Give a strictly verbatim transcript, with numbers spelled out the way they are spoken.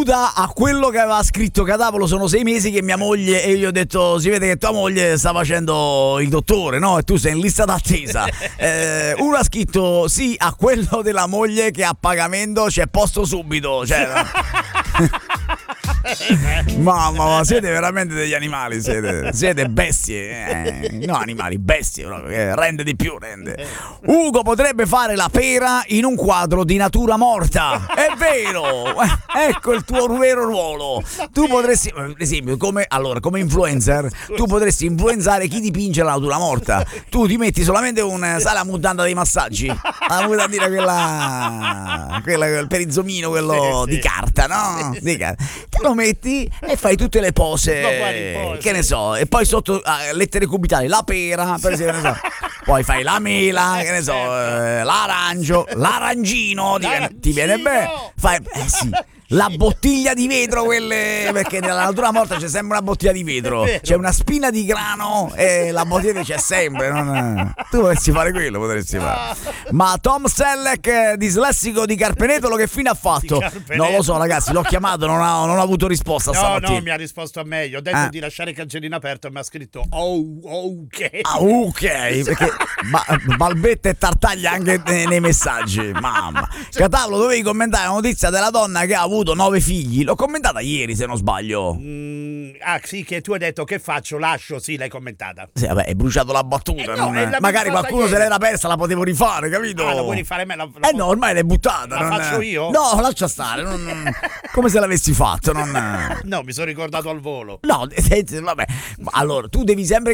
battuta a quello che aveva scritto Catapolo. Sono sei mesi che mia moglie, e io ho detto si vede che tua moglie sta facendo il dottore, no? E tu sei in lista d'attesa. eh, uno ha scritto sì a quello della moglie che a pagamento c'è posto subito, cioè mamma, ma siete veramente degli animali, siete, siete bestie, eh, no animali, bestie, no, eh, rende di più, rende. Ugo potrebbe fare la pera in un quadro di natura morta, è vero, eh, ecco il tuo vero ruolo. Tu potresti, per esempio, come, allora, come influencer, tu potresti influenzare chi dipinge la natura morta. Tu ti metti solamente un, sai la mutanda dei massaggi, la mutandina quella, quella per il zoomino, quello sì, sì. di carta, no? Di carta. Te lo metti e fai tutte le pose, pose che ne so, e poi sotto uh, lettere cubitali la pera, per esempio, ne so. Poi fai la mela, che ne so, eh, l'arancio, l'arangino, ti viene, ti viene bene, fai, eh sì, la bottiglia di vetro, quelle, perché nella natura morta c'è sempre una bottiglia di vetro, c'è una spina di grano e la bottiglia c'è sempre, non... tu potresti fare quello, potresti fare. Ma Tom Selleck, dislessico di Carpenetolo, che fine ha fatto? Non lo so ragazzi, l'ho chiamato, non ha, non ha avuto risposta no, stamattina. No, mi ha risposto a me, gli ho detto eh. di lasciare il cancellino aperto e mi ha scritto oh, ok. Ah, ok, perché ba- balbetta e tartaglia anche nei, nei messaggi, mamma. Catavolo, dovevi commentare la notizia della donna che ha avuto nove figli, l'ho commentata ieri se non sbaglio. Mm, ah sì, che tu hai detto che faccio, lascio, sì, l'hai commentata. Sì, vabbè, hai bruciato la battuta, eh no, non è... magari qualcuno ieri. Se l'era persa, la potevo rifare, capito? Ah, la vuoi rifare me? La, la eh no, ormai l'hai buttata. La non... faccio io? No, lascia stare, non... come se l'avessi fatto, non... No, mi sono ricordato al volo. No, vabbè, allora, tu devi sempre